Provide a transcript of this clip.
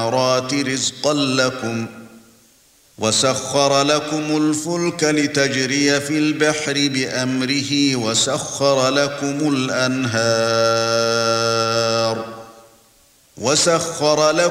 السَّمَاوَاتِ رِزْقًا لَّكُمْ وَسَخَّرَ لَكُمُ الْفُلْكَ لِتَجْرِيَ فِي الْبَحْرِ بِأَمْرِهِ وَسَخَّرَ لَكُمُ الْأَنْهَارَ